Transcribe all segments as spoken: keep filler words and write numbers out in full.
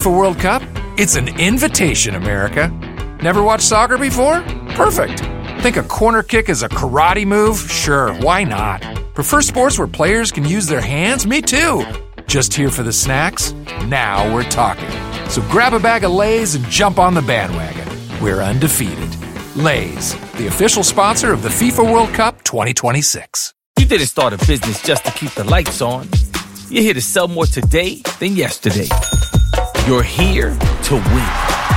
FIFA World Cup? It's an invitation, America. Never watched soccer before? Perfect. Think a corner kick is a karate move? Sure, why not? Prefer sports where players can use their hands? Me too. Just here for the snacks? Now we're talking. So grab a bag of Lay's and jump on the bandwagon. We're undefeated. Lay's, the official sponsor of the FIFA World Cup twenty twenty-six. You didn't start a business just to keep the lights on. You're here to sell more today than yesterday. You're here to win.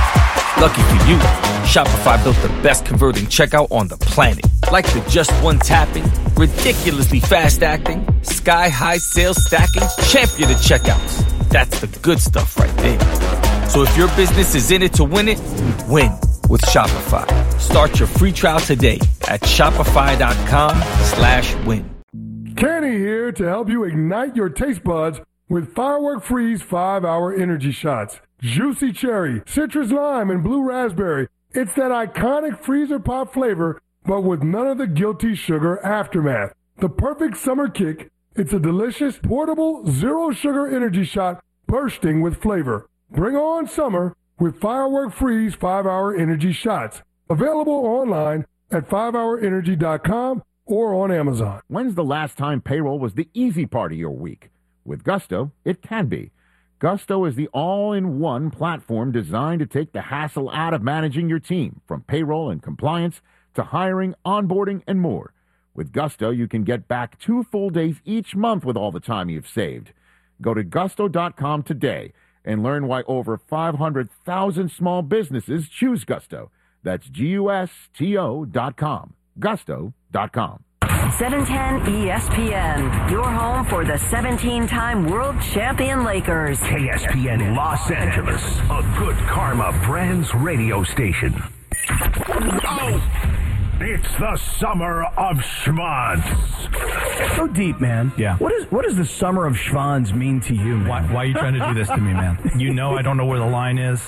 Lucky for you, Shopify built the best converting checkout on the planet. Like the just one tapping, ridiculously fast acting, sky-high sales stacking, champion of checkouts. That's the good stuff right there. So if your business is in it to win it, win with Shopify. Start your free trial today at shopify.com slash win. Kenny here to help you ignite your taste buds with Firework Freeze five hour Energy Shots. Juicy cherry, citrus lime, and blue raspberry. It's that iconic freezer pop flavor, but with none of the guilty sugar aftermath. The perfect summer kick. It's a delicious, portable, zero-sugar energy shot bursting with flavor. Bring on summer with Firework Freeze five hour Energy Shots. Available online at five hour energy dot com or on Amazon. When's the last time payroll was the easy part of your week? With Gusto, it can be. Gusto is the all-in-one platform designed to take the hassle out of managing your team, from payroll and compliance to hiring, onboarding, and more. With Gusto, you can get back two full days each month with all the time you've saved. Go to gusto dot com today and learn why over five hundred thousand small businesses choose Gusto. That's G U S T O dot com. gusto dot com. seven ten E S P N, your home for the seventeen-time world champion Lakers. K S P N Los Angeles, a Good Karma Brands radio station. Oh, it's the summer of Schwanz. So deep, man. Yeah. What is what does the summer of Schwanz mean to you, man? Why, why are you trying to do this to me, man? You know I don't know where the line is.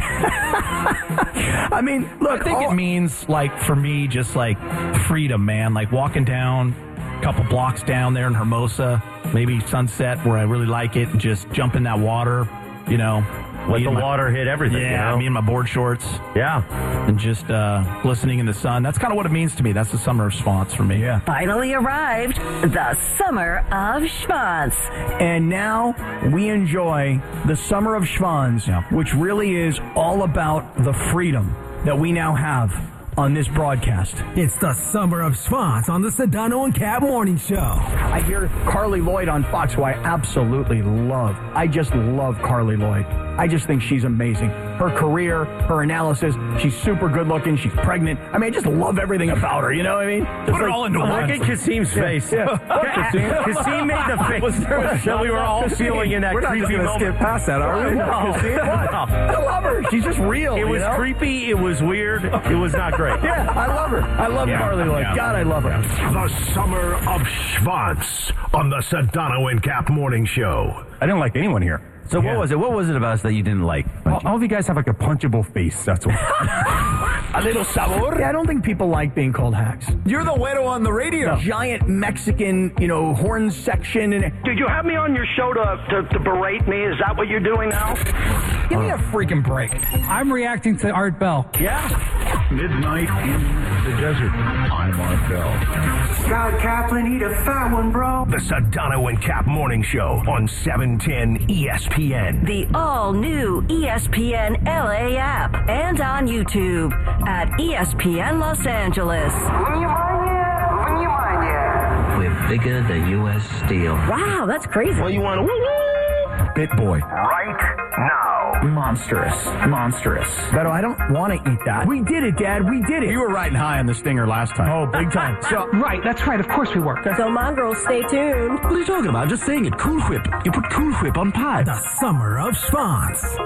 I mean, look, I think all, it means, like, for me, just, like, freedom, man. Like, walking down a couple blocks down there in Hermosa, maybe Sunset, where I really like it, and just jump in that water, you know. Let the my, water hit everything, Yeah, you know? me and my board shorts. Yeah. And just uh, glistening in the sun. That's kind of what it means to me. That's the summer of Schwanz for me. Yeah. Finally arrived, the summer of Schwanz. And now we enjoy the summer of Schwanz, Yeah. which really is all about the freedom that we now have on this broadcast. It's the summer of Schwanz on the Sedano and Cap Morning Show. I hear Carly Lloyd on Fox, who I absolutely love. I just love Carly Lloyd. I just think she's amazing. Her career, her analysis, she's super good looking, she's pregnant. I mean, I just love everything about her, you know what I mean? Just Put it like, all into one. Look at Kasim's face. Yeah. Kasim made the face that we were all feeling in that We're not creepy just gonna moment. skip past that, are we? No. I love her. She's just real. It you was know? creepy. It was weird. It was not great. Yeah, I love her. I love Yeah. Carly Lloyd. Yeah. God, I love her. The summer of Schwanz on the Sedano and Cap Morning Show. I didn't like anyone here. So what was it? What was it about us that you didn't like? All, all of you guys have like a punchable face. That's what. A little sabor. Yeah, I don't think people like being called hacks. You're the widow on the radio. Giant Mexican, you know, horn section. And Did you have me on your show to, to, to berate me? Is that what you're doing now? Give me a freaking break. I'm reacting to Art Bell. yeah. Midnight in the desert. I'm Art Bell. God, Kaplan, eat a fat one, bro. The Sedano and Cap Morning Show on seven ten E S P N. The all-new E S P N L A app and on YouTube at E S P N Los Angeles. We're bigger than U S Steel. Wow, that's crazy. Well, you want to woo-woo? Bit boy. Right now. Monstrous. Monstrous. Beto, I don't want to eat that. We did it, Dad. We did it. You were riding high on the stinger last time. Oh, big time. So, Right, that's right. Of course we were. So, mongrels, stay tuned. What are you talking about? I'm just saying it. Cool Whip. You put Cool Whip on pies. The summer of Schwanz.